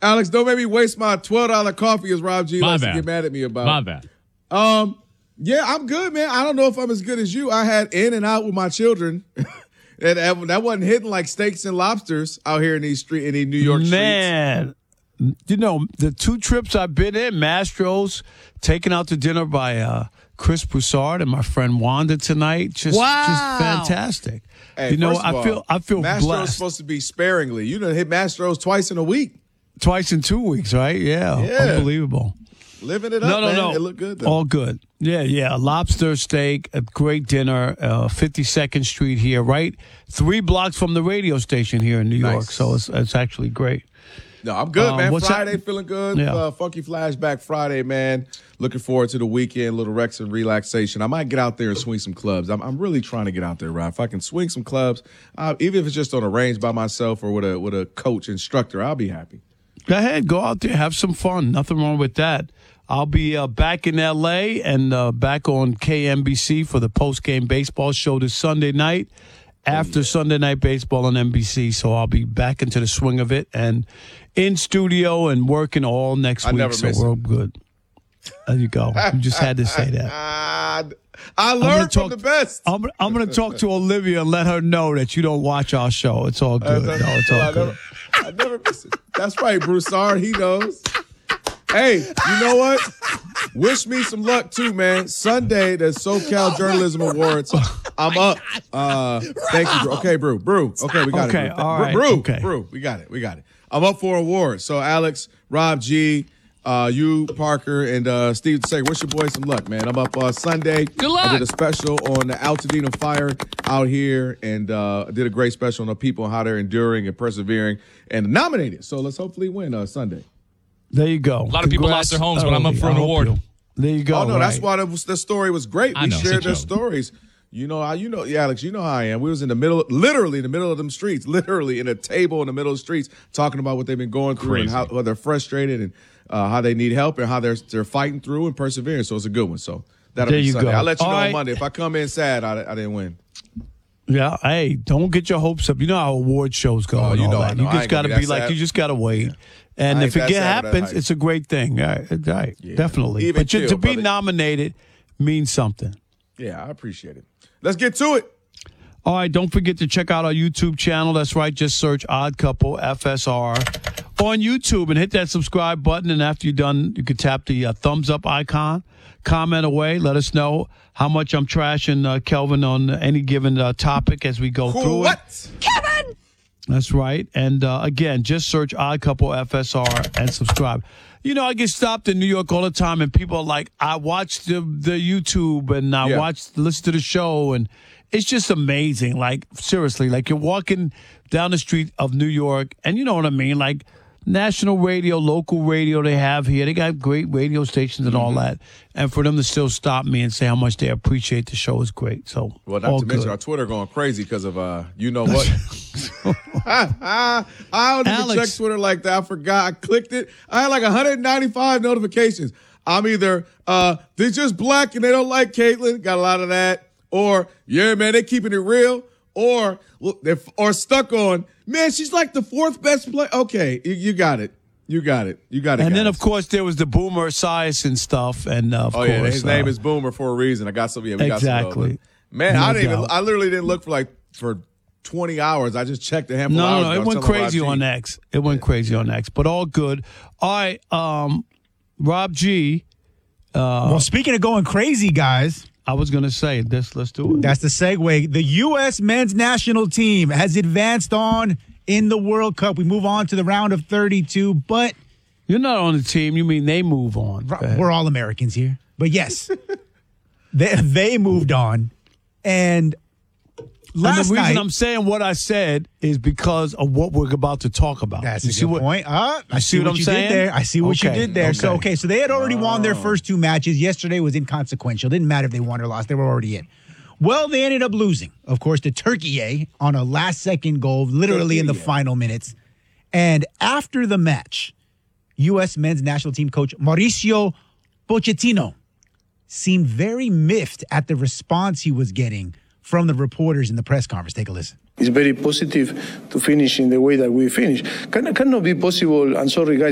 Alex, don't make me waste my $12 coffee as Rob G likes to get mad at me about. My bad. Yeah, I'm good, man. I don't know if I'm as good as you. I had In and Out with my children. And that wasn't hitting like steaks and lobsters out here in these New York streets. Man, you know, the 2 trips I've been in, Mastro's, taken out to dinner by Chris Broussard and my friend Wanda tonight. Just fantastic. Hey, you know, I feel Mastro's blessed. supposed to be sparingly. You done hit Mastro's twice in a week. Twice in 2 weeks, right? Yeah. Unbelievable. Living it up, man. It looked good, though. All good. Yeah. Lobster steak, a great dinner, 52nd Street here, right? 3 blocks from the radio station here in New York. So it's actually great. No, I'm good, man. Friday, that? feeling good. Yeah. Funky Flashback Friday, man. Looking forward to the weekend, little Rex and relaxation. I might get out there and swing some clubs. I'm really trying to get out there, Rob. If I can swing some clubs, even if it's just on a range by myself or with a coach, instructor, I'll be happy. Go ahead. Go out there. Have some fun. Nothing wrong with that. I'll be back in L.A. and back on KNBC for the post-game baseball show this Sunday night after Sunday Night Baseball on NBC. So I'll be back into the swing of it and in studio and working all next week. So we're all good. There you go. You just had to say that. I learned from the best. I'm going to talk to Olivia and let her know that you don't watch our show. It's all good. It's all good. I never miss it. That's right, Broussard. He knows. Hey, you know what? Wish me some luck, too, man. Sunday, the SoCal Journalism Awards. I'm up. Thank you, Brew. Okay, Brew. Okay, we got it. All right. Brew. We got it. I'm up for awards. So, Alex, Rob G, you, Parker, and Steve say, wish your boy some luck, man. I'm up Sunday. Good luck. I did a special on the Altadena fire out here and did a great special on the people and how they're enduring and persevering and nominated. So let's hopefully win Sunday. There you go. A lot of people lost their homes, but I'm up for an award. There you go. Oh, no, that's why the story was great. We shared their stories. Alex, you know how I am. We was in the middle, literally in the middle of them streets, literally in a table in the middle of the streets, talking about what they've been going through and how they're frustrated and how they need help and how they're fighting through and persevering. So it's a good one. So that'll be Sunday. I'll let you know on Monday. If I come in sad, I didn't win. Yeah, hey, don't get your hopes up. You know how award shows go. Oh, you know that. You just got to be like, sad. You just got to wait. Yeah. And if it happens, it's a great thing. Right, yeah. Definitely. But to be nominated means something. Yeah, I appreciate it. Let's get to it. All right, don't forget to check out our YouTube channel. That's right, just search Odd Couple FSR on YouTube and hit that subscribe button. And after you're done, you can tap the thumbs up icon, comment away, let us know how much I'm trashing Kelvin on any given topic as we go through it. Kevin! That's right. And again, just search Odd Couple FSR and subscribe. You know, I get stopped in New York all the time, and people are like, I watch the YouTube and I listen to the show, and it's just amazing. Like, seriously, like you're walking down the street of New York, and you know what I mean? Like, national radio, local radio they have here. They got great radio stations and all that. And for them to still stop me and say how much they appreciate the show is great. So, well, not to mention our Twitter going crazy because of, you know what? I don't even check Twitter like that. I forgot. I clicked it. I had like 195 notifications. I'm either, they're just black and they don't like Caitlyn. Got a lot of that. Or, yeah, man, they keeping it real. Or they're stuck on, man, she's like the 4th best player. Okay, you got it. You got it. And then, of course, there was the Boomer Esiason stuff. And, of course. Yeah, his name is Boomer for a reason. I got some. Yeah, we exactly. Got some. Man, I literally didn't look for 20 hours. I just checked a handful of hours. No, it went crazy on X. It went crazy on X, but all good. All right, Rob G. Well, speaking of going crazy, guys. I was going to say this. Let's do it. That's the segue. The U.S. men's national team has advanced on in the World Cup. We move on to the round of 32, but... You're not on the team. You mean they move on. We're all Americans here. But yes, they moved on. And last the reason night... I'm saying what I said is because of what we're about to talk about. That's a good point. I see what you saying? did there. I see what you did there. So they had already won their first 2 matches. Yesterday was inconsequential. Didn't matter if they won or lost. They were already in. Well, they ended up losing, of course, to Turkey on a last-second goal, literally in the final minutes. And after the match, U.S. men's national team coach Mauricio Pochettino seemed very miffed at the response he was getting from the reporters in the press conference. Take a listen. It's very positive to finish in the way that we finished. Cannot be possible, I'm sorry guys,